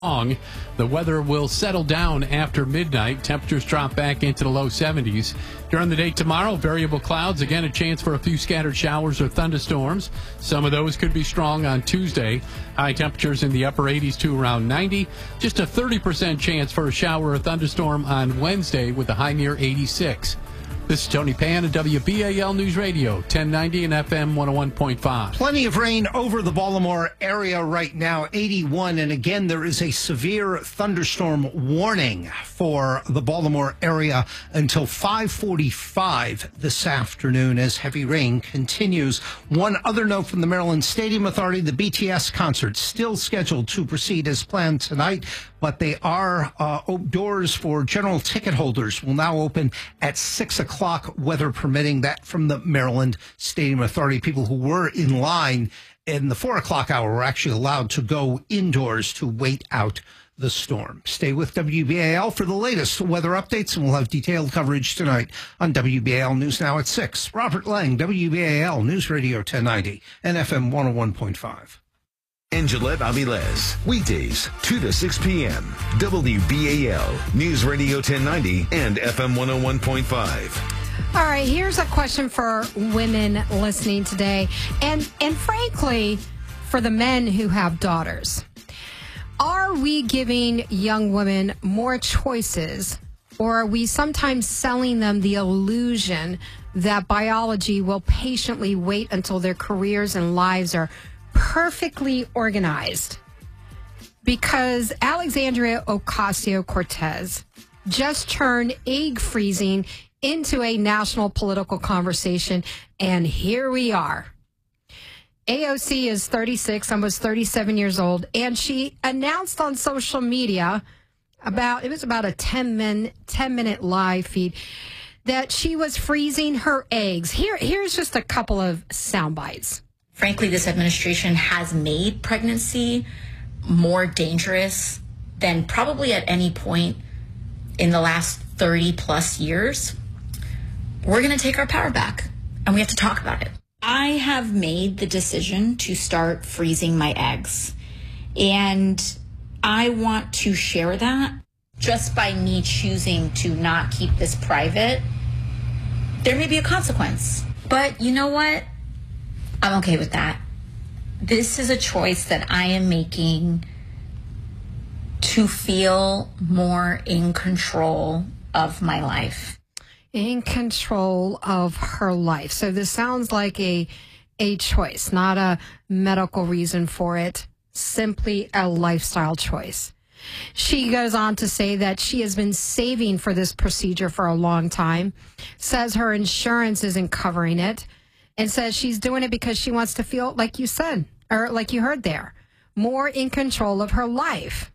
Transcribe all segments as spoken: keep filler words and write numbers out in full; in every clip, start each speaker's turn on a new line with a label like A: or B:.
A: long. The weather will settle down after midnight. Temperatures drop back into the low seventies. During the day tomorrow, variable clouds. Again, a chance for a few scattered showers or thunderstorms. Some of those could be strong on Tuesday. High temperatures in the upper eighties to around ninety. Just a thirty percent chance for a shower or thunderstorm on Wednesday with a high near eighty-six. This is Tony Pan at W B A L News Radio, ten ninety and F M one oh one point five.
B: Plenty of rain over the Baltimore area right now, eighty-one. And again, there is a severe thunderstorm warning for the Baltimore area until five forty-five this afternoon as heavy rain continues. One other note from the Maryland Stadium Authority, the B T S concert still scheduled to proceed as planned tonight, but they are uh, doors for general ticket holders will now open at six o'clock, weather permitting. That from the Maryland Stadium Authority. People who were in line in the four o'clock hour were actually allowed to go indoors to wait out the storm. Stay with W B A L for the latest weather updates, and we'll have detailed coverage tonight on W B A L News Now at six. Robert Lang, W B A L News Radio ten ninety and F M one oh one point five.
C: And Gillette Aviles, weekdays, two to six p.m. W B A L, News Radio ten ninety and F M one oh one point five.
D: All right, here's a question for women listening today, and, and frankly, for the men who have daughters. Are we giving young women more choices, or are we sometimes selling them the illusion that biology will patiently wait until their careers and lives are perfectly organized? Because Alexandria Ocasio-Cortez just turned egg freezing into a national political conversation, and here we are. A O C is thirty-six, almost thirty-seven years old, and she announced on social media about, it was about a ten minute live feed, that she was freezing her eggs. Here, here's just a couple of sound bites.
E: Frankly, this administration has made pregnancy more dangerous than probably at any point in the last thirty plus years. We're going to take our power back, and we have to talk about it. I have made the decision to start freezing my eggs, and I want to share that. Just by me choosing to not keep this private, there may be a consequence. But you know what? I'm okay with that. This is a choice that I am making to feel more in control of my life.
D: In control of her life. So this sounds like a a choice, not a medical reason for it, simply a lifestyle choice. She goes on to say that she has been saving for this procedure for a long time, says her insurance isn't covering it, and says she's doing it because she wants to feel, like you said, or like you heard there, more in control of her life.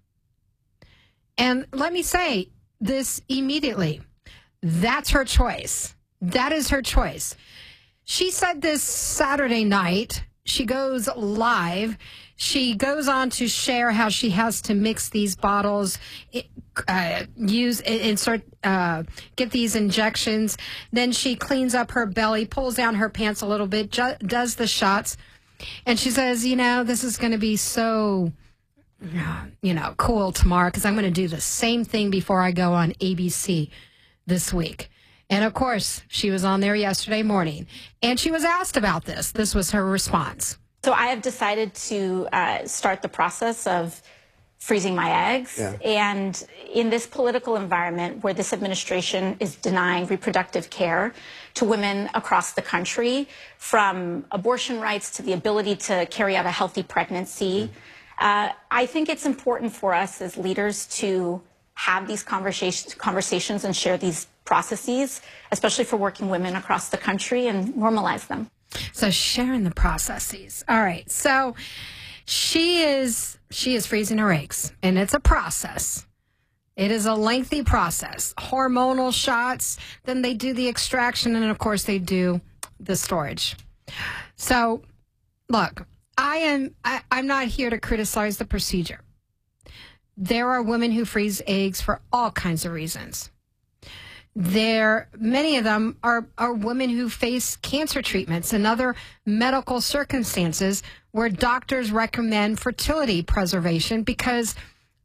D: And let me say this immediately. That's her choice. That is her choice. She said this Saturday night. She goes live. She goes on to share how she has to mix these bottles, uh, use, insert, uh, get these injections. Then she cleans up her belly, pulls down her pants a little bit, ju- does the shots. And she says, you know, this is going to be so, you know, cool tomorrow because I'm going to do the same thing before I go on A B C this week. And of course, she was on there yesterday morning, and she was asked about this. This was her response.
E: So I have decided to uh, start the process of freezing my eggs. Yeah. And in this political environment where this administration is denying reproductive care to women across the country, from abortion rights to the ability to carry out a healthy pregnancy, uh, I think it's important for us as leaders to have these conversations, conversations and share these processes, especially for working women across the country, and normalize them.
D: So sharing the processes. All right. So she is she is freezing her eggs, and it's a process. It is a lengthy process. Hormonal shots, then they do the extraction, and of course they do the storage. So look, I am I, I'm not here to criticize the procedure. There are women who freeze eggs for all kinds of reasons. There, many of them are, are women who face cancer treatments and other medical circumstances where doctors recommend fertility preservation because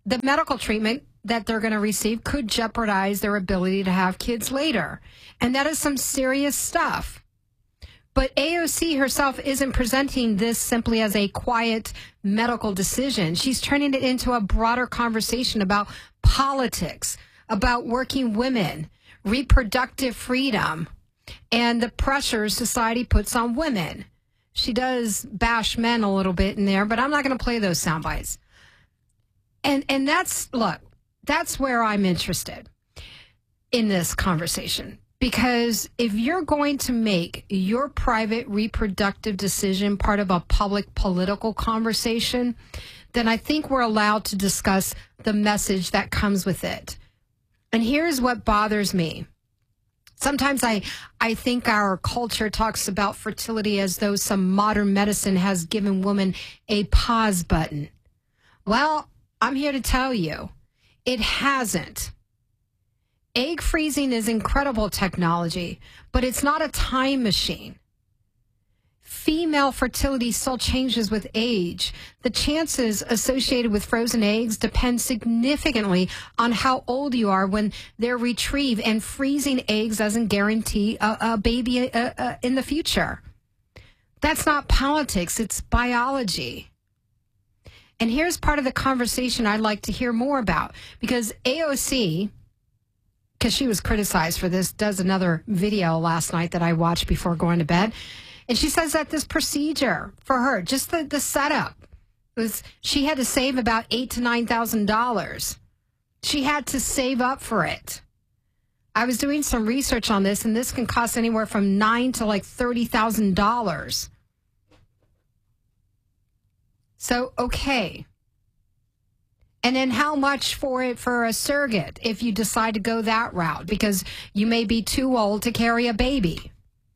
D: the medical treatment that they're going to receive could jeopardize their ability to have kids later. And that is some serious stuff. But A O C herself isn't presenting this simply as a quiet medical decision. She's turning it into a broader conversation about politics, about working women, reproductive freedom, and the pressures society puts on women. She does bash men a little bit in there, but I'm not going to play those sound bites. And and that's, look, that's where I'm interested in this conversation. Because if you're going to make your private reproductive decision part of a public political conversation, then I think we're allowed to discuss the message that comes with it. And here's what bothers me. Sometimes I, I think our culture talks about fertility as though some modern medicine has given women a pause button. Well, I'm here to tell you, it hasn't. Egg freezing is incredible technology, but it's not a time machine. Female fertility still changes with age. The chances associated with frozen eggs depend significantly on how old you are when they're retrieved, and freezing eggs doesn't guarantee a, a baby uh, uh, in the future. That's not politics, it's biology. And here's part of the conversation I'd like to hear more about, because A O C, because she was criticized for this, does another video last night that I watched before going to bed. And she says that this procedure for her, just the, the setup, was she had to save about eight to nine thousand dollars. She had to save up for it. I was doing some research on this, and this can cost anywhere from nine to like thirty thousand dollars. So, okay. And then how much for it for a surrogate if you decide to go that route, because you may be too old to carry a baby.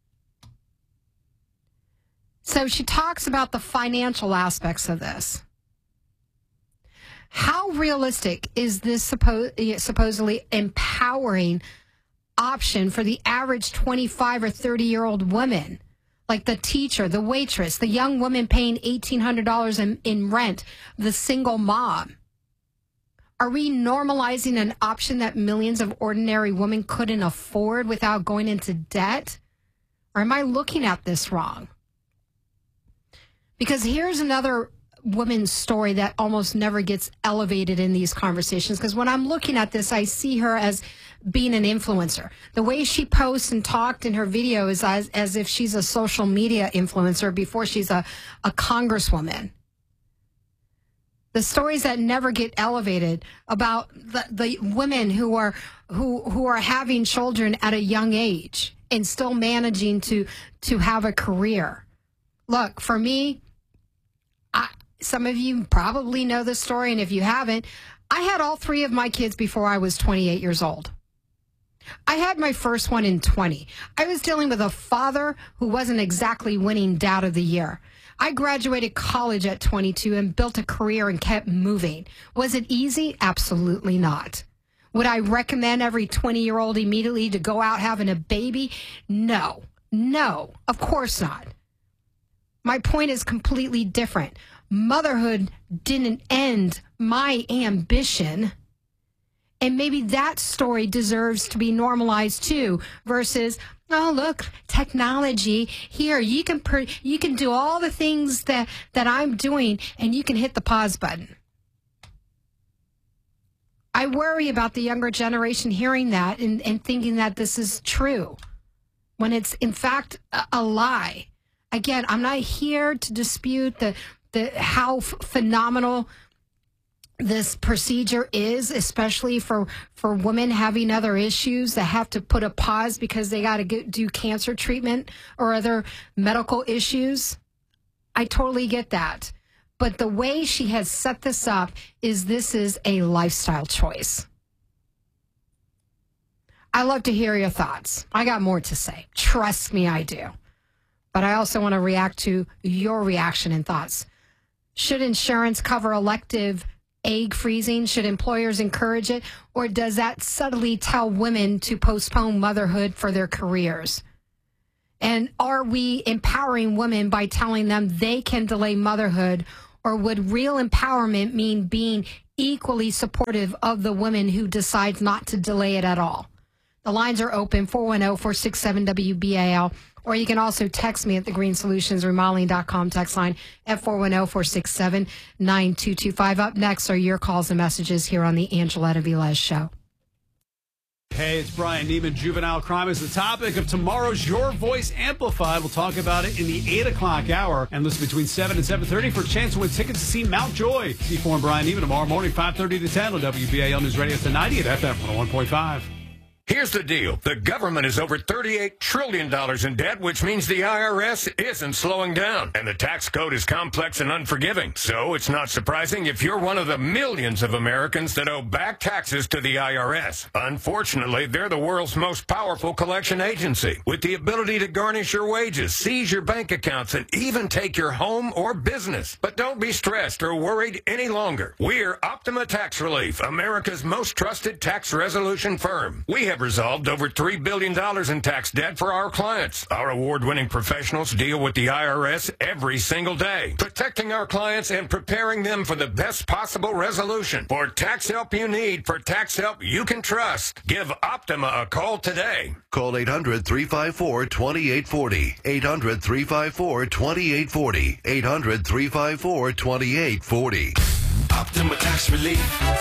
D: So she talks about the financial aspects of this. How realistic is this suppo- supposedly empowering option for the average twenty-five or thirty-year-old woman? Like the teacher, the waitress, the young woman paying eighteen hundred dollars in, in rent, the single mom. Are we normalizing an option that millions of ordinary women couldn't afford without going into debt? Or am I looking at this wrong? Because here's another woman's story that almost never gets elevated in these conversations. Because when I'm looking at this, I see her as being an influencer. The way she posts and talked in her video is as, as if she's a social media influencer before she's a, a congresswoman. The stories that never get elevated about the, the women who are who who are having children at a young age and still managing to to have a career. Look, for me, I, some of you probably know this story, and if you haven't, I had all three of my kids before I was twenty-eight years old. I had my first one in twenty. I was dealing with a father who wasn't exactly winning Dad of the Year. I graduated college at twenty-two and built a career and kept moving. Was it easy? Absolutely not. Would I recommend every twenty-year-old immediately to go out having a baby? No. No, of course not. My point is completely different. Motherhood didn't end my ambition. And maybe that story deserves to be normalized too, versus, oh, look, technology. Here, you can per- you can do all the things that, that I'm doing, and you can hit the pause button. I worry about the younger generation hearing that and, and thinking that this is true, when it's, in fact, a, a lie. Again, I'm not here to dispute the, the how f- phenomenal this procedure is, especially for, for women having other issues that have to put a pause because they got to do cancer treatment or other medical issues. I totally get that. But the way she has set this up is this is a lifestyle choice. I love to hear your thoughts. I got more to say. Trust me, I do. But I also want to react to your reaction and thoughts. Should insurance cover elective egg freezing? Should employers encourage it? Or does that subtly tell women to postpone motherhood for their careers? And are we empowering women by telling them they can delay motherhood? Or would real empowerment mean being equally supportive of the woman who decides not to delay it at all. The lines are open, four one zero, four six seven, W B A L, or you can also text me at the green solutions remodeling dot com text line at four one zero, four six seven, nine two two five. Up next are your calls and messages here on the Angeletta Velez Show.
F: Hey, it's Brian Neiman. Juvenile crime is the topic of tomorrow's Your Voice Amplified. We'll talk about it in the eight o'clock hour. And listen between seven and seven thirty for a chance to win tickets to see Mount Joy. C four and Brian Neiman tomorrow morning, five thirty to ten on W B A L News Radio ten ninety at F M one oh one point five.
G: Here's the deal. The government is over thirty-eight trillion dollars in debt, which means the I R S isn't slowing down. And the tax code is complex and unforgiving. So it's not surprising if you're one of the millions of Americans that owe back taxes to the I R S. Unfortunately, they're the world's most powerful collection agency, with the ability to garnish your wages, seize your bank accounts, and even take your home or business. But don't be stressed or worried any longer. We're Optima Tax Relief, America's most trusted tax resolution firm. We have resolved over three billion dollars in tax debt for our clients. Our award-winning professionals deal with the I R S every single day, protecting our clients and preparing them for the best possible resolution. For tax help you need, for tax help you can trust, give Optima a call today.
H: Call eight hundred, three five four, two eight four zero. eight hundred, three five four, two eight four zero. eight hundred, three five four, two eight four zero.
C: Optima Tax Relief.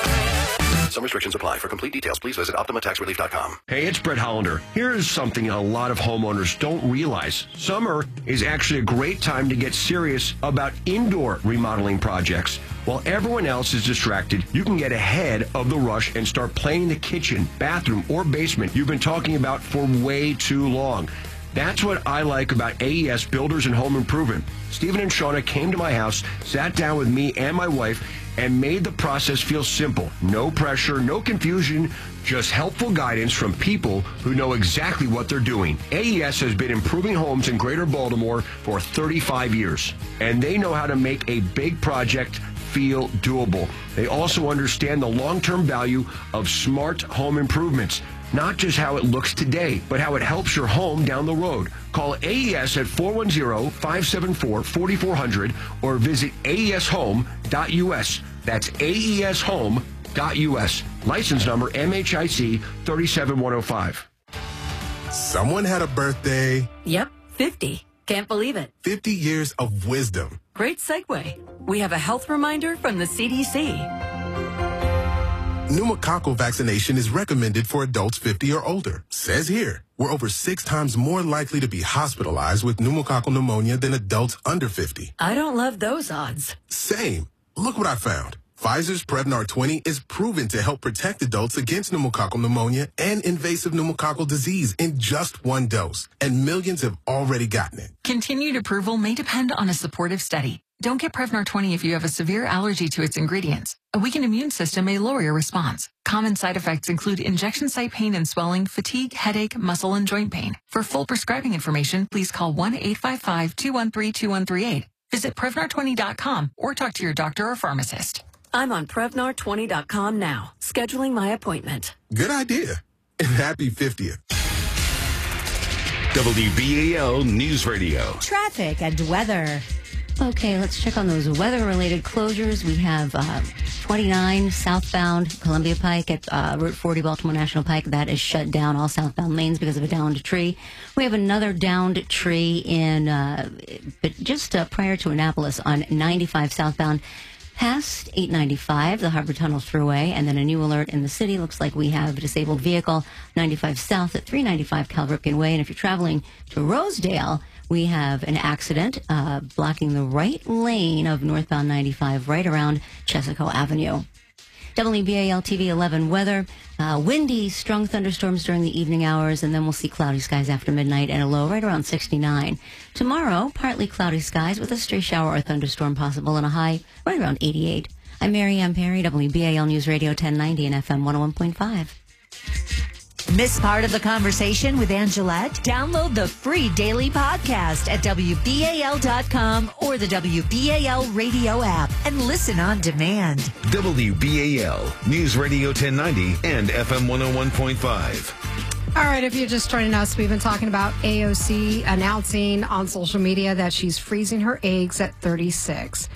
H: Some restrictions apply. For complete details, please visit optima tax relief dot com.
I: Hey, it's Brett Hollander. Here's something a lot of homeowners don't realize. Summer is actually a great time to get serious about indoor remodeling projects. While everyone else is distracted, you can get ahead of the rush and start planning the kitchen, bathroom, or basement you've been talking about for way too long. That's what I like about A E S Builders and Home Improvement. Stephen and Shauna came to my house, sat down with me and my wife, and made the process feel simple. No pressure, no confusion, just helpful guidance from people who know exactly what they're doing. A E S has been improving homes in Greater Baltimore for thirty-five years, and they know how to make a big project feel doable. They also understand the long-term value of smart home improvements. Not just how it looks today, but how it helps your home down the road. Call A E S at four one zero, five seven four, four four zero zero or visit A E S home dot U S. That's A E S home dot U S. License number M H I C three seven one zero five.
J: Someone had a birthday.
K: Yep, fifty. Can't believe it.
J: fifty years of wisdom.
K: Great segue. We have a health reminder from the C D C.
J: Pneumococcal vaccination is recommended for adults fifty or older. Says here, we're over six times more likely to be hospitalized with pneumococcal pneumonia than adults under fifty.
K: I don't love those odds.
J: Same. Look what I found. Pfizer's Prevnar twenty is proven to help protect adults against pneumococcal pneumonia and invasive pneumococcal disease in just one dose. And millions have already gotten it.
L: Continued approval may depend on a supportive study. Don't get Prevnar twenty if you have a severe allergy to its ingredients. A weakened immune system may lower your response. Common side effects include injection site pain and swelling, fatigue, headache, muscle, and joint pain. For full prescribing information, please call one eight five five, two one three, two one three eight. Visit Prevnar twenty dot com or talk to your doctor or pharmacist.
K: I'm on Prevnar twenty dot com now, scheduling my appointment.
J: Good idea. And happy fiftieth.
C: W B A L News Radio.
M: Traffic and weather. Okay, let's check on those weather-related closures. We have uh, twenty-nine southbound Columbia Pike at uh, Route forty Baltimore National Pike. That is shut down, all southbound lanes, because of a downed tree. We have another downed tree in, uh, but just uh, prior to Annapolis on ninety-five southbound. Past eight ninety-five, the Harbor Tunnel Thruway, and then a new alert in the city. Looks like we have a disabled vehicle, ninety-five south at three ninety-five Cal Ripken Way. And if you're traveling to Rosedale, we have an accident uh, blocking the right lane of northbound ninety-five right around Chesapeake Avenue. W B A L T V eleven weather, uh, windy, strong thunderstorms during the evening hours, and then we'll see cloudy skies after midnight and a low right around sixty-nine. Tomorrow, partly cloudy skies with a stray shower or thunderstorm possible and a high right around eighty-eight. I'm Mary Ann Perry, W B A L News Radio ten ninety and F M one oh one point five.
N: Miss part of the conversation with Angelette? Download the free daily podcast at W B A L dot com or the W B A L radio app and listen on demand.
C: W B A L News Radio ten ninety and F M one oh one point five.
D: All right, if you're just joining us, we've been talking about A O C announcing on social media that she's freezing her eggs at thirty-six.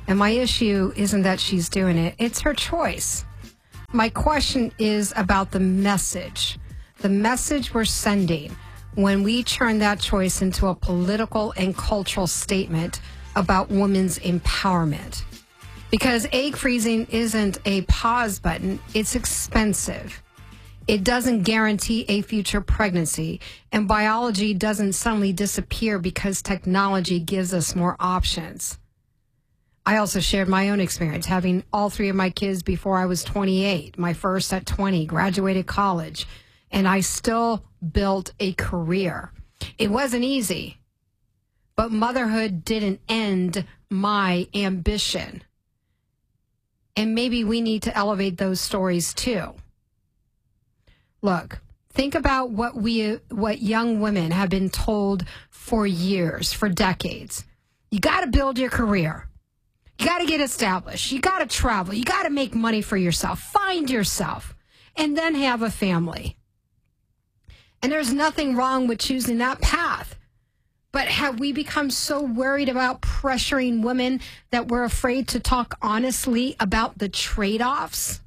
D: And my issue isn't that she's doing it, it's her choice. My question is about the message. The message we're sending when we turn that choice into a political and cultural statement about women's empowerment. Because egg freezing isn't a pause button, it's expensive. It doesn't guarantee a future pregnancy, and biology doesn't suddenly disappear because technology gives us more options. I also shared my own experience having all three of my kids before I was twenty-eight, my first at twenty, graduated college, and I still built a career. It wasn't easy, but motherhood didn't end my ambition. And maybe we need to elevate those stories too. Look, think about what we, what young women have been told for years, for decades. You got to build your career. You got to get established. You got to travel. You got to make money for yourself. Find yourself. And then have a family. And there's nothing wrong with choosing that path. But have we become so worried about pressuring women that we're afraid to talk honestly about the trade-offs?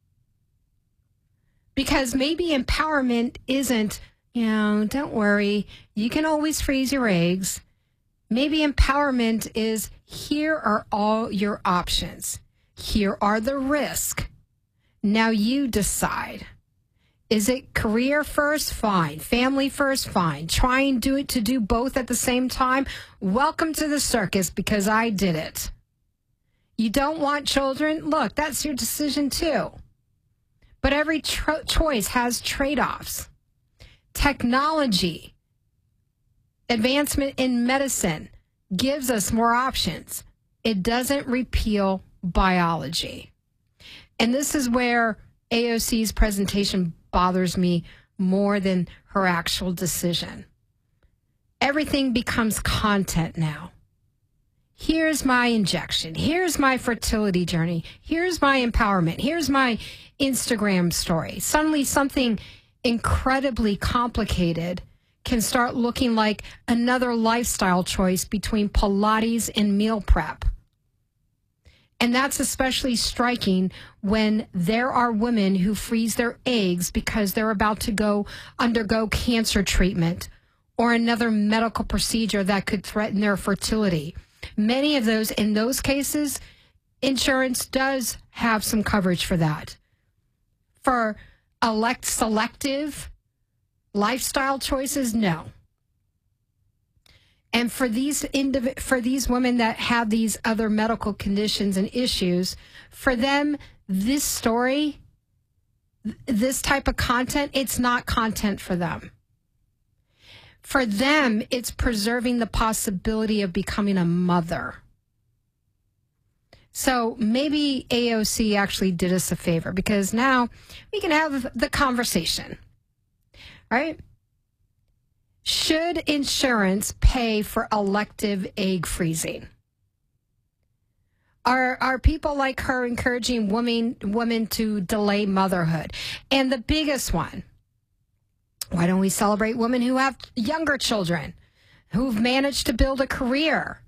D: Because maybe empowerment isn't, you know, don't worry, you can always freeze your eggs. Maybe empowerment is, here are all your options. Here are the risks. Now you decide. Is it career first? Fine. Family first? Fine. Try and do it to do both at the same time? Welcome to the circus, because I did it. You don't want children? Look, that's your decision too. But every tro- choice has trade-offs. Technology, advancement in medicine gives us more options. It doesn't repeal biology. And this is where A O C's presentation bothers me more than her actual decision. Everything becomes content now. Here's my injection. Here's my fertility journey. Here's my empowerment. Here's my Instagram story. Suddenly something incredibly complicated can start looking like another lifestyle choice between Pilates and meal prep. And that's especially striking when there are women who freeze their eggs because they're about to go undergo cancer treatment or another medical procedure that could threaten their fertility. Many of those, in those cases, insurance does have some coverage for that. For elect selective lifestyle choices, no. And for these indiv- for these women that have these other medical conditions and issues, for them, this story, this type of content, it's not content for them. For them, it's preserving the possibility of becoming a mother. So maybe A O C actually did us a favor, because now we can have the conversation, right? Should insurance pay for elective egg freezing? Are are people like her encouraging women women to delay motherhood? And the biggest one, why don't we celebrate women who have younger children, who've managed to build a career?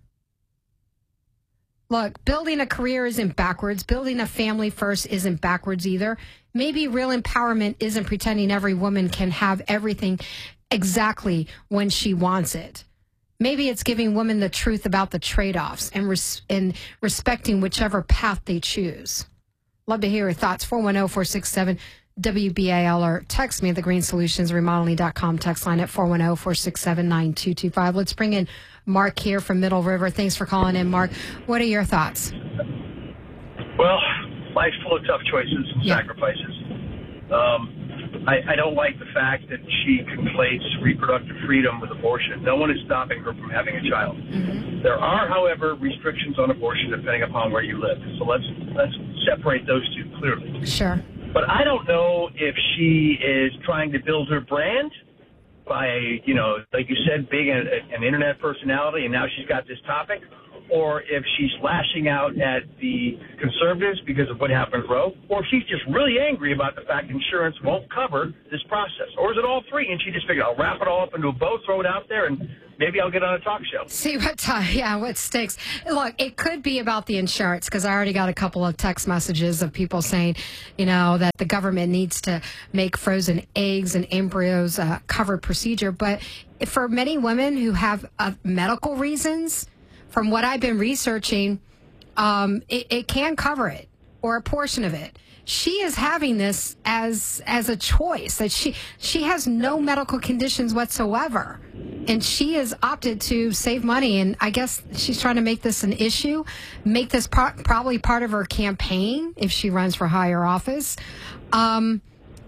D: Look, building a career isn't backwards. Building a family first isn't backwards either. Maybe real empowerment isn't pretending every woman can have everything exactly when she wants it. Maybe it's giving women the truth about the trade-offs and, res- and respecting whichever path they choose. Love to hear your thoughts. four one zero, four six seven, W B A L or text me at the green solutions remodeling dot com text line at four one zero, four six seven, nine two two five. Let's bring in Mark here from Middle River. Thanks for calling in, Mark. What are your thoughts?
O: Well, life's full of tough choices and
D: yeah.
O: sacrifices. Um, I, I don't like the fact that she conflates reproductive freedom with abortion. No one is stopping her from having a child. Mm-hmm. There are, however, restrictions on abortion depending upon where you live. So let's let's separate those two clearly.
D: Sure.
O: But I don't know if she is trying to build her brand by, you know, like you said, being a, an internet personality, and now she's got this topic, or if she's lashing out at the conservatives because of what happened with Roe, or if she's just really angry about the fact insurance won't cover this process. Or is it all three, and she just figured, I'll wrap it all up into a bow, throw it out there, and maybe I'll get on a talk show.
D: See what time, yeah, what sticks. Look, it could be about the insurance, because I already got a couple of text messages of people saying, you know, that the government needs to make frozen eggs and embryos a covered procedure. But for many women who have uh, medical reasons, from what I've been researching, um, it, it can cover it, or a portion of it. She is having this as as a choice, that she she has no medical conditions whatsoever, and she has opted to save money. And I guess she's trying to make this an issue, make this pro- probably part of her campaign if she runs for higher office. Um,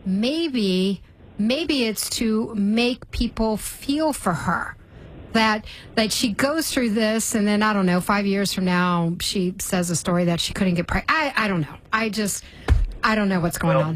D: maybe maybe it's to make people feel for her. That that she goes through this, and then, I don't know, five years from now, she says a story that she couldn't get pregnant. I, I don't know. I just, I don't know what's going
O: well,
D: on.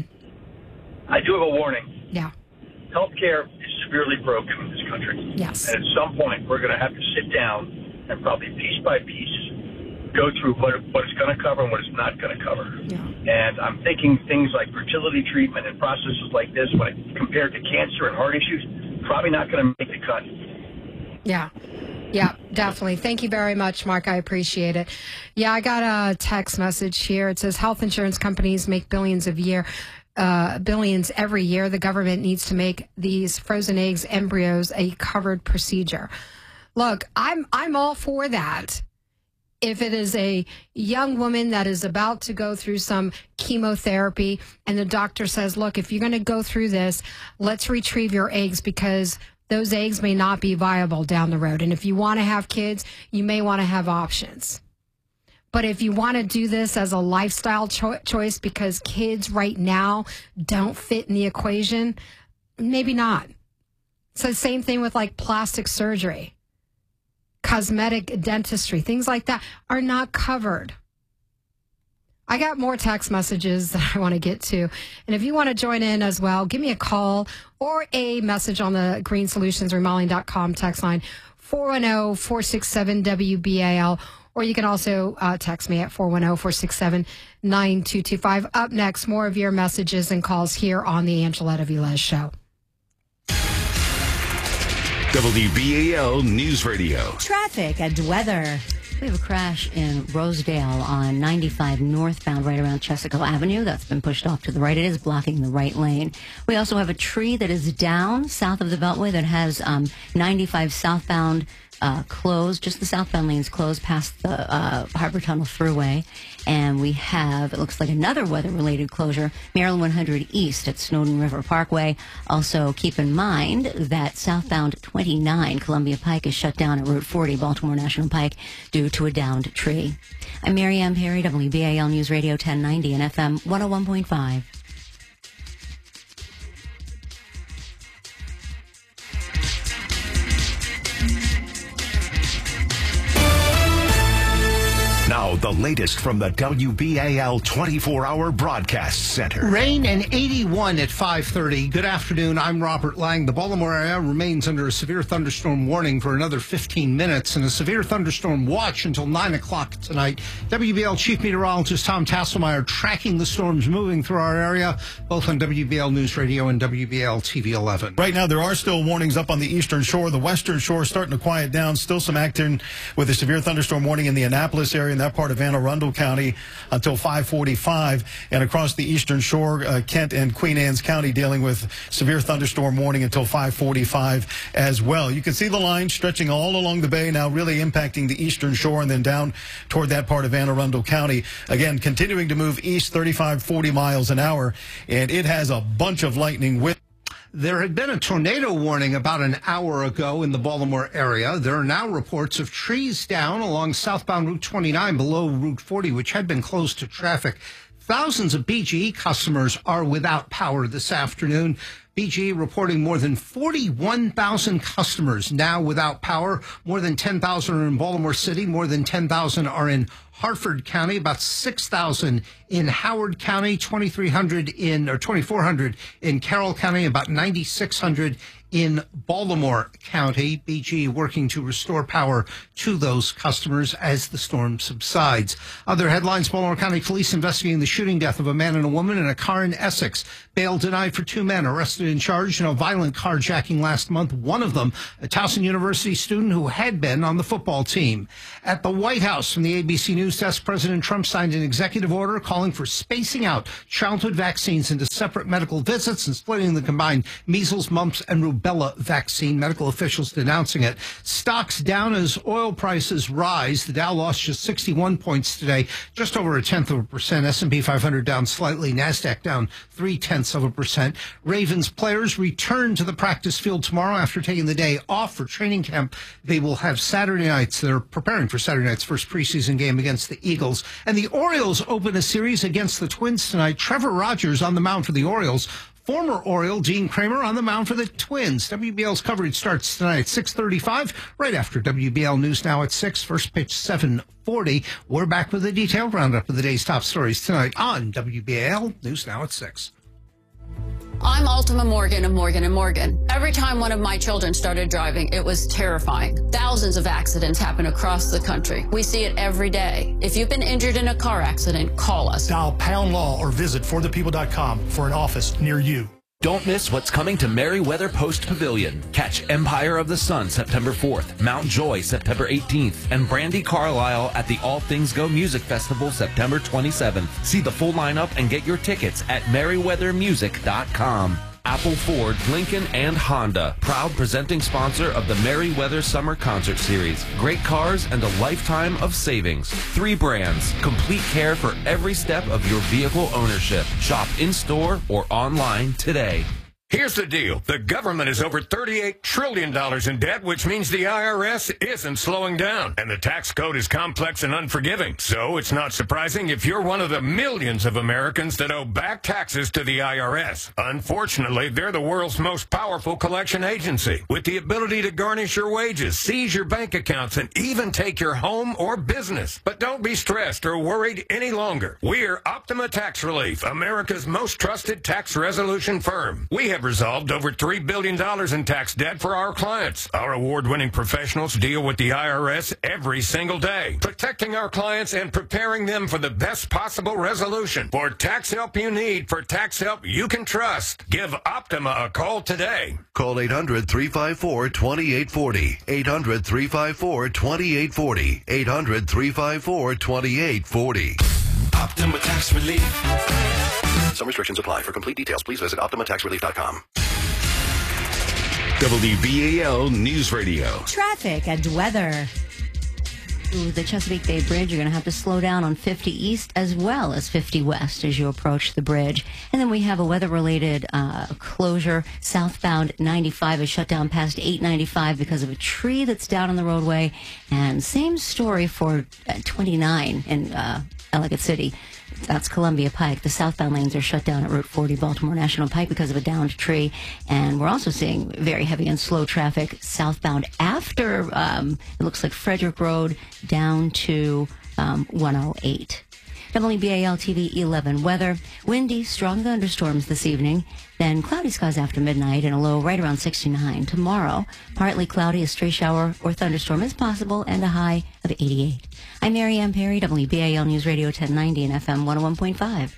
O: I do have a warning.
D: Yeah.
O: Healthcare is severely broken in this country.
D: Yes.
O: And at some point, we're going to have to sit down and probably piece by piece go through what, what it's going to cover and what it's not going to cover.
D: Yeah.
O: And I'm thinking things like fertility treatment and processes like this, when it, compared to cancer and heart issues, probably not going to make the cut.
D: Yeah. Yeah, definitely. Thank you very much, Mark. I appreciate it. Yeah, I got a text message here. It says health insurance companies make billions of year, uh, billions every year. The government needs to make these frozen eggs, embryos, a covered procedure. Look, I'm I'm all for that. If it is a young woman that is about to go through some chemotherapy and the doctor says, look, if you're going to go through this, let's retrieve your eggs, because those eggs may not be viable down the road. And if you want to have kids, you may want to have options. But if you want to do this as a lifestyle cho- choice because kids right now don't fit in the equation, maybe not. It's the same thing with like plastic surgery, cosmetic dentistry, things like that are not covered. I got more text messages that I want to get to. And if you want to join in as well, give me a call or a message on the green solutions remodeling dot com text line, four one zero, four six seven, W B A L. Or you can also uh, text me at four one zero, four six seven, nine two two five. Up next, more of your messages and calls here on the Angeletta Velez Show.
C: W B A L News Radio.
N: Traffic and weather.
M: We have a crash in Rosedale on ninety-five northbound right around Chesapeake Avenue. That's been pushed off to the right. It is blocking the right lane. We also have a tree that is down south of the Beltway that has um, ninety-five southbound uh, closed, just the southbound lanes closed past the uh, Harbor Tunnel Thruway. And we have, it looks like, another weather-related closure, Maryland one hundred East at Snowden River Parkway. Also, keep in mind that southbound twenty-nine Columbia Pike is shut down at Route forty Baltimore National Pike due to a downed tree. I'm Mary Ann Perry, W B A L News Radio ten ninety and F M one oh one point five.
C: Now, the latest from the W B A L twenty-four hour Broadcast Center.
B: Rain and eighty-one at five thirty. Good afternoon. I'm Robert Lang. The Baltimore area remains under a severe thunderstorm warning for another fifteen minutes and a severe thunderstorm watch until nine o'clock tonight. W B L Chief Meteorologist Tom Tasselmeyer tracking the storms moving through our area, both on W B L News Radio and W B L T V eleven.
P: Right now, there are still warnings up on the eastern shore. The western shore is starting to quiet down. Still some action with a severe thunderstorm warning in the Annapolis area, in that part of Anne Arundel County until five forty-five, and across the eastern shore, uh, Kent and Queen Anne's County dealing with severe thunderstorm warning until five forty-five as well. You can see the line stretching all along the bay now, really impacting the eastern shore and then down toward that part of Anne Arundel County. Again, continuing to move east thirty-five, forty miles an hour, and it has a bunch of lightning with.
B: There had been a tornado warning about an hour ago in the Baltimore area. There are now reports of trees down along southbound Route twenty-nine below Route forty, which had been closed to traffic. Thousands of B G E customers are without power this afternoon. B G E reporting more than forty-one thousand customers now without power. More than ten thousand are in Baltimore City. More than ten thousand are in Hartford County, about six thousand in Howard County, twenty-three hundred in, or twenty-four hundred in Carroll County, about ninety-six hundred in Baltimore County. B G working to restore power to those customers as the storm subsides. Other headlines: Baltimore County Police investigating the shooting death of a man and a woman in a car in Essex. Bail denied for two men arrested and charged in a violent carjacking last month. One of them, a Towson University student who had been on the football team. At the White House, from the A B C News Desk, President Trump signed an executive order calling for spacing out childhood vaccines into separate medical visits and splitting the combined measles, mumps, and rubella vaccine. Medical officials denouncing it. Stocks down as oil prices rise. The Dow lost just sixty-one points today, just over a tenth of a percent. S and P five hundred down slightly. NASDAQ down three tenths of a percent. Ravens players return to the practice field tomorrow after taking the day off for training camp. They will have Saturday nights. They're preparing for Saturday night's first preseason game against the Eagles. And the Orioles open a series against the Twins tonight. Trevor Rogers on the mound for the Orioles. Former Oriole Dean Kramer on the mound for the Twins. W B L's coverage starts tonight at six thirty-five, right after W B L News Now at six. First pitch seven forty. We're back with a detailed roundup of the day's top stories tonight on W B L News Now at six.
Q: I'm Ultima Morgan of Morgan and Morgan. Every time one of my children started driving, it was terrifying. Thousands of accidents happen across the country. We see it every day. If you've been injured in a car accident, call us.
R: Dial Pound Law or visit for the people dot com for an office near you.
S: Don't miss what's coming to Merriweather Post Pavilion. Catch Empire of the Sun September fourth, Mount Joy September eighteenth, and Brandy Carlisle at the All Things Go Music Festival September twenty-seventh. See the full lineup and get your tickets at merriweather music dot com. Apple, Ford, Lincoln, and Honda, proud presenting sponsor of the Merriweather Summer Concert Series. Great cars and a lifetime of savings. Three brands, complete care for every step of your vehicle ownership. Shop in-store or online today.
G: Here's the deal. The government is over thirty-eight trillion dollars in debt, which means the I R S isn't slowing down. And the tax code is complex and unforgiving. So it's not surprising if you're one of the millions of Americans that owe back taxes to the I R S. Unfortunately, they're the world's most powerful collection agency, with the ability to garnish your wages, seize your bank accounts, and even take your home or business. But don't be stressed or worried any longer. We're Optima Tax Relief, America's most trusted tax resolution firm. We have resolved over three billion dollars in tax debt for our clients. Our award-winning professionals deal with the I R S every single day, protecting our clients and preparing them for the best possible resolution. For tax help you need, for tax help you can trust, give Optima a call today.
H: Call eight hundred, three five four, two eight four zero. eight hundred, three five four, two eight four zero. eight hundred, three five four, two eight four zero.
S: Optima Tax Relief.
H: Some restrictions apply. For complete details, please visit optima tax relief dot com.
C: W B A L News Radio.
N: Traffic and weather.
M: Ooh, the Chesapeake Bay Bridge, you're going to have to slow down on fifty East as well as fifty West as you approach the bridge. And then we have a weather-related uh, closure. Southbound ninety-five is shut down past eight ninety-five because of a tree that's down on the roadway. And same story for uh, twenty-nine in uh, Ellicott City. That's Columbia Pike. The southbound lanes are shut down at Route forty Baltimore National Pike because of a downed tree. And we're also seeing very heavy and slow traffic southbound after, um, it looks like Frederick Road down to um, one oh eight. W B A L T V eleven weather. Windy, strong thunderstorms this evening. Then cloudy skies after midnight and a low right around sixty-nine. Tomorrow, partly cloudy, a stray shower or thunderstorm is possible, and a high of eighty-eight. I'm Mary Ann Perry, W B A L News Radio ten ninety and F M one oh one point five.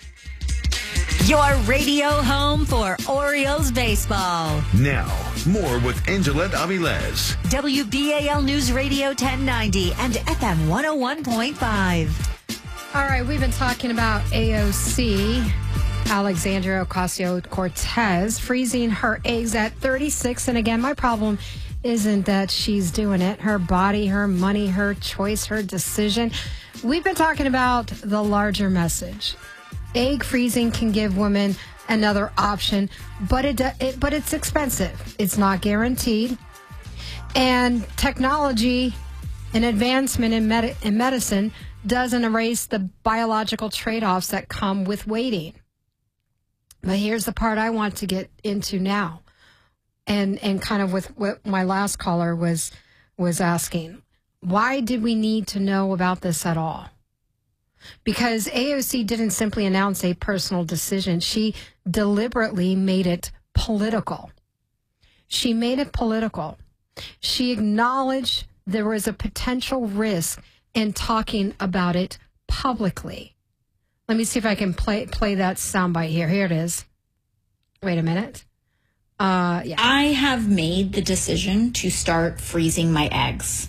N: Your radio home for Orioles baseball.
C: Now, more with Angelette Avilés.
N: W B A L News Radio ten ninety and F M one oh one point five.
D: All right, we've been talking about A O C, Alexandria Ocasio-Cortez, freezing her eggs at thirty-six. And again, my problem isn't that she's doing it. Her body, her money, her choice, her decision. We've been talking about the larger message. Egg freezing can give women another option, but it, it but it's expensive. It's not guaranteed. And technology and advancement in, med- in medicine doesn't erase the biological trade-offs that come with waiting. But here's the part I want to get into now. And and kind of with what my last caller was was asking. Why did we need to know about this at all? Because A O C didn't simply announce a personal decision. She deliberately made it political. She made it political. She acknowledged there was a potential risk in talking about it publicly. Let me see if I can play play that soundbite here. Here it is. Wait a minute. Uh, yeah.
E: I have made the decision to start freezing my eggs,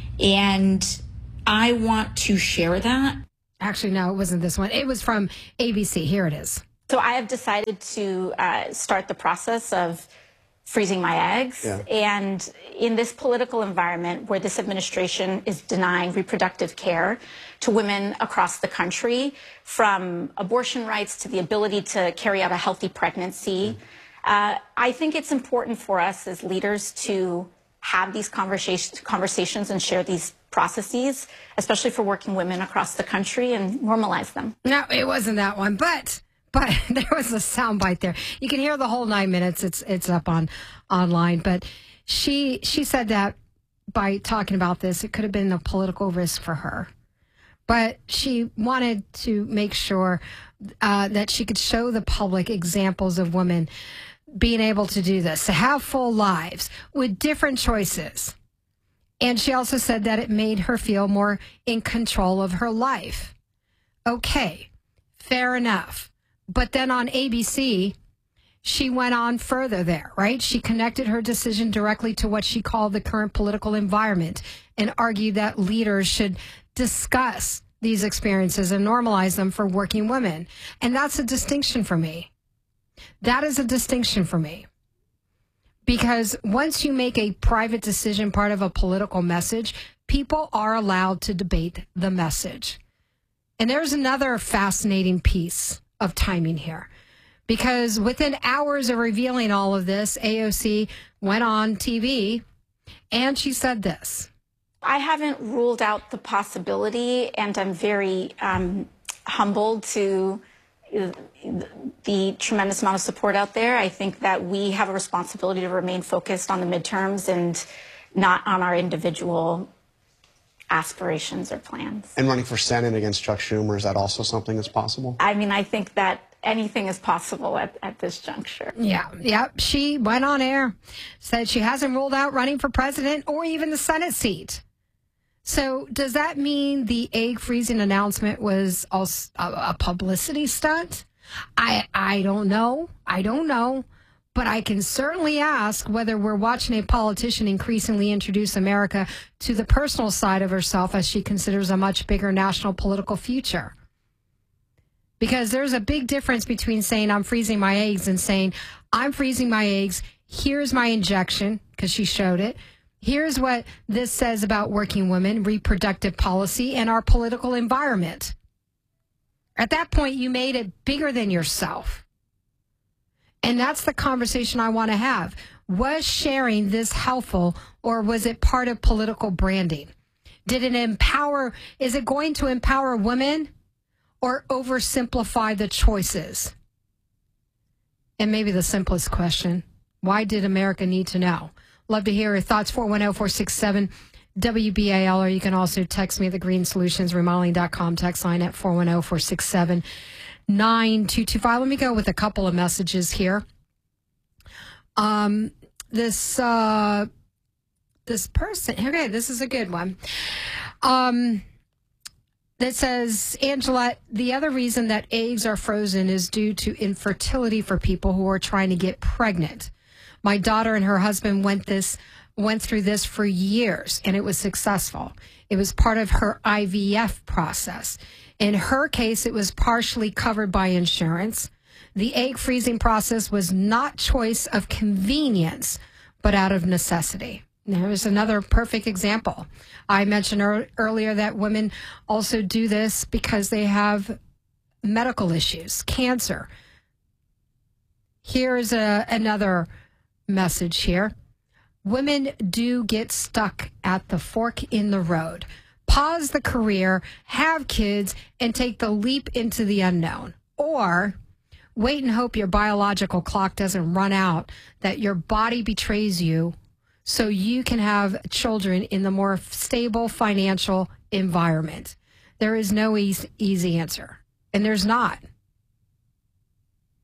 E: and I want to share that.
D: Actually, no, it wasn't this one. It was from A B C. Here it is.
T: So I have decided to uh, start the process of freezing my eggs.
U: Yeah.
T: And in this political environment where this administration is denying reproductive care to women across the country, from abortion rights to the ability to carry out a healthy pregnancy, uh, I think it's important for us as leaders to have these conversations, conversations and share these processes, especially for working women across the country, and normalize them.
D: No, it wasn't that one, but but there was a soundbite there. You can hear the whole nine minutes. It's it's up on online. But she she said that by talking about this, it could have been a political risk for her. But she wanted to make sure uh, that she could show the public examples of women being able to do this, to have full lives with different choices. And she also said that it made her feel more in control of her life. Okay, fair enough. But then on A B C, she went on further there, right? She connected her decision directly to what she called the current political environment and argued that leaders should discuss these experiences and normalize them for working women. And that's a distinction for me. That is a distinction for me. Because once you make a private decision part of a political message, people are allowed to debate the message. And there's another fascinating piece of timing here. Because within hours of revealing all of this, A O C went on T V and she said this.
T: I haven't ruled out the possibility, and I'm very um, humbled to the tremendous amount of support out there. I think that we have a responsibility to remain focused on the midterms and not on our individual aspirations or plans.
U: And running for Senate against Chuck Schumer, is that also something that's possible?
T: I mean, I think that anything is possible at, at this juncture.
D: Yeah, yeah. She went on air, said she hasn't ruled out running for president or even the Senate seat. So does that mean the egg freezing announcement was also a publicity stunt? I I don't know. I don't know. But I can certainly ask whether we're watching a politician increasingly introduce America to the personal side of herself as she considers a much bigger national political future. Because there's a big difference between saying I'm freezing my eggs and saying I'm freezing my eggs. Here's my injection, because she showed it. Here's what this says about working women, reproductive policy, and our political environment. At that point, you made it bigger than yourself. And that's the conversation I want to have. Was sharing this helpful, or was it part of political branding? Did it empower, is it going to empower women or oversimplify the choices? And maybe the simplest question, why did America need to know? Love to hear your thoughts. four one zero, four six seven, W B A L, or you can also text me at the green solutions remodeling dot com text line at four one zero, four six seven, nine two two five. Let me go with a couple of messages here. Um, this, uh, this person, okay, this is a good one. Um, that says, Angela, the other reason that eggs are frozen is due to infertility for people who are trying to get pregnant. My daughter and her husband went this went through this for years, and it was successful. It was part of her I V F process. In her case, it was partially covered by insurance. The egg freezing process was not choice of convenience, but out of necessity. There's another perfect example. I mentioned er- earlier that women also do this because they have medical issues, cancer. Here's a, another message here. Women do get stuck at the fork in the road. Pause the career, have kids, and take the leap into the unknown. Or wait and hope your biological clock doesn't run out, that your body betrays you, so you can have children in the more stable financial environment. There is no easy, easy answer, and there's not.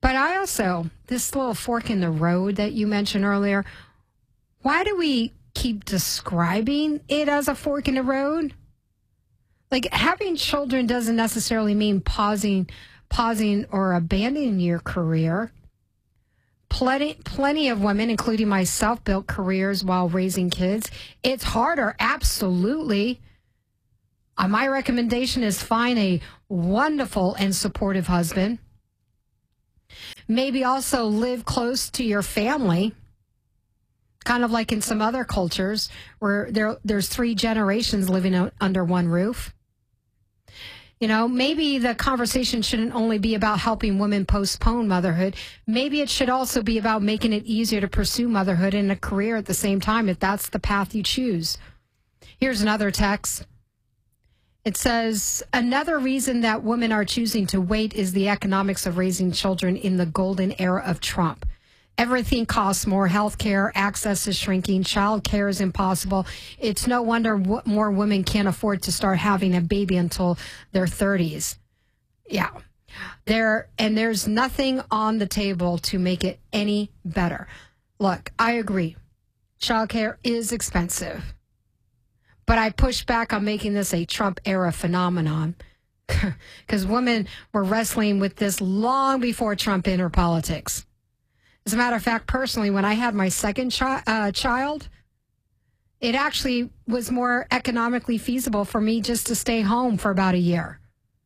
D: But I also, this little fork in the road that you mentioned earlier, why do we keep describing it as a fork in the road? Like, having children doesn't necessarily mean pausing, pausing or abandoning your career. Plenty, plenty of women, including myself, built careers while raising kids. It's harder, absolutely. Uh, my recommendation is find a wonderful and supportive husband. Maybe also live close to your family, kind of like in some other cultures where there there's three generations living out under one roof. You know, maybe the conversation shouldn't only be about helping women postpone motherhood. Maybe it should also be about making it easier to pursue motherhood and a career at the same time, if that's the path you choose. Here's another text. It says, another reason that women are choosing to wait is the economics of raising children in the golden era of Trump. Everything costs more. Health care, access is shrinking. Child care is impossible. It's no wonder w- more women can't afford to start having a baby until their thirties. Yeah. There, and there's nothing on the table to make it any better. Look, I agree. Child care is expensive. But I push back on making this a Trump era phenomenon because women were wrestling with this long before Trump entered politics. As a matter of fact, personally, when I had my second chi- uh, child, it actually was more economically feasible for me just to stay home for about a year.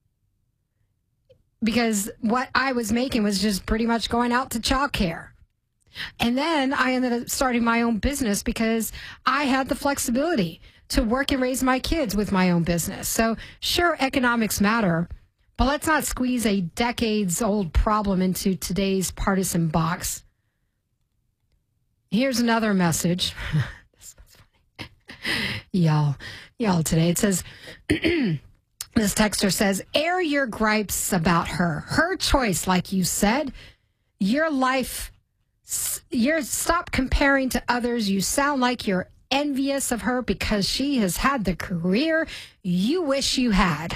D: Because what I was making was just pretty much going out to childcare. And then I ended up starting my own business because I had the flexibility to work and raise my kids with my own business. So sure, economics matter, but let's not squeeze a decades-old problem into today's partisan box. Here's another message. This was funny. Y'all, y'all today. It says, this texter says, air your gripes about her. Her choice, like you said. Your life, you're stop comparing to others. You sound like you're envious of her because she has had the career you wish you had.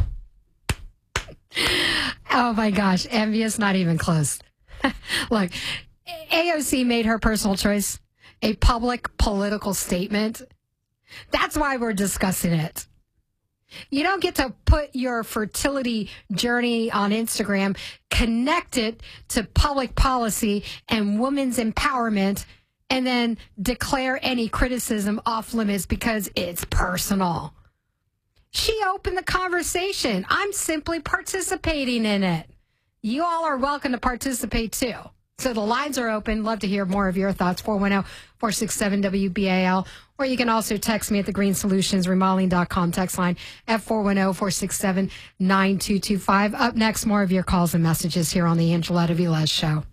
D: Oh my gosh, envious, not even close. Look, A O C made her personal choice a public political statement. That's why we're discussing it. You don't get to put your fertility journey on Instagram, connect it to public policy and women's empowerment, and then declare any criticism off limits because it's personal. She opened the conversation. I'm simply participating in it. You all are welcome to participate too. So the lines are open. Love to hear more of your thoughts. four one zero, four six seven, W B A L. Or you can also text me at the Green Solutions Remodeling dot com text line at four one zero, four six seven, nine two two five. Up next, more of your calls and messages here on the Angela Velez Show.